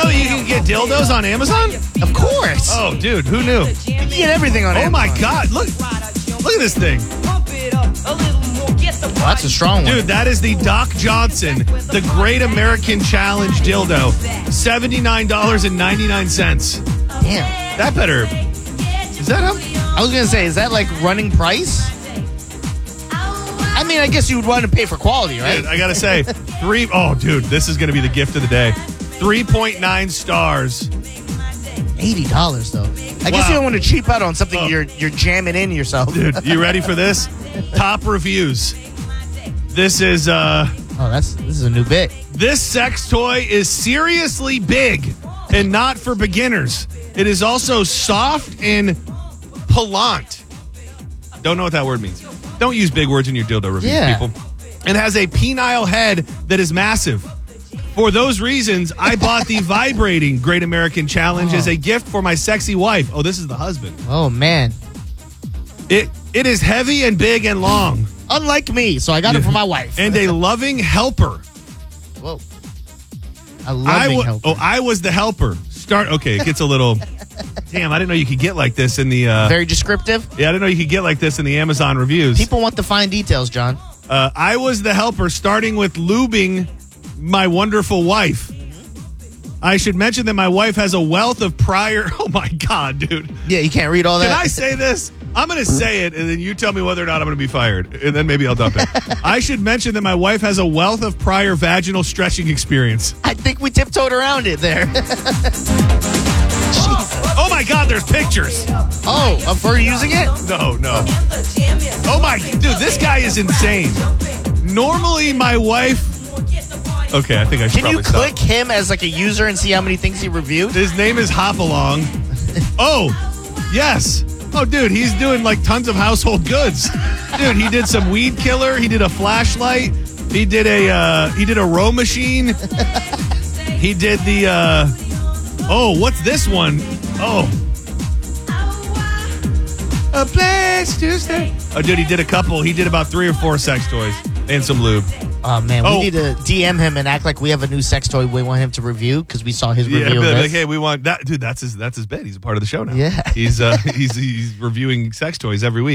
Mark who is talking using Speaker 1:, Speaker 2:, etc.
Speaker 1: know you can get dildos on Amazon?
Speaker 2: Of course.
Speaker 1: Oh, dude, who knew?
Speaker 2: You can get everything on
Speaker 1: Oh,
Speaker 2: Amazon.
Speaker 1: my God. Look at this thing.
Speaker 2: Oh, that's a strong one.
Speaker 1: Dude, that is the Doc Johnson, the Great American Challenge dildo. $79.99.
Speaker 2: Damn.
Speaker 1: That better. Is that him?
Speaker 2: I was going to say, is that like running price? I mean, I guess you would want to pay for quality, right?
Speaker 1: Dude, I got to say, dude, this is going to be the gift of the day. 3.9 stars.
Speaker 2: $80 though. I guess
Speaker 1: Wow.
Speaker 2: you don't want to cheap out on something you're jamming in yourself.
Speaker 1: Dude, you ready for this? Top reviews. This is
Speaker 2: this is a new bit.
Speaker 1: this sex toy is seriously big and not for beginners. It is also soft and pellant. Don't know what that word means. Don't use big words in your dildo reviews, people. It has a penile head that is massive. For those reasons, I bought the vibrating Great American Challenge as a gift for my sexy wife. Oh, this is the husband.
Speaker 2: Oh, man.
Speaker 1: It is heavy and big and long.
Speaker 2: Unlike me, so I got it for my wife.
Speaker 1: And a loving helper.
Speaker 2: Whoa. A loving helper.
Speaker 1: Oh, I was the helper. Okay, it gets a little... Damn, I didn't know you could get like this in the...
Speaker 2: Very descriptive?
Speaker 1: Yeah, I didn't know you could get like this in the Amazon reviews.
Speaker 2: People want the fine details, John.
Speaker 1: I was the helper, starting with lubing my wonderful wife. I should mention that my wife has a wealth of prior... Oh, my God, dude.
Speaker 2: Yeah, you can't read all that.
Speaker 1: Can I say this? I'm going to say it, and then you tell me whether or not I'm going to be fired, and then maybe I'll dump it. I should mention that my wife has a wealth of prior vaginal stretching experience.
Speaker 2: I think we tiptoed around it there.
Speaker 1: Oh, my God, there's pictures.
Speaker 2: Oh, of her using it?
Speaker 1: No. Oh, my... Dude, this guy is insane. Normally, my wife... Okay, I think I should
Speaker 2: Can you
Speaker 1: probably
Speaker 2: click him as like a user and see how many things he reviewed?
Speaker 1: His name is Hopalong. Oh, yes. Oh, dude, he's doing like tons of household goods. Dude, he did some weed killer. He did a flashlight. He did a row machine. He did the what's this one? Oh. A place to stay. Oh, dude, he did a couple. He did about 3 or 4 sex toys and some lube.
Speaker 2: Oh, man, we need to DM him and act like we have a new sex toy we want him to review because we saw his review of this.
Speaker 1: Like, hey, we want that. Dude, that's his bit. He's a part of the show now.
Speaker 2: Yeah.
Speaker 1: He's reviewing sex toys every week.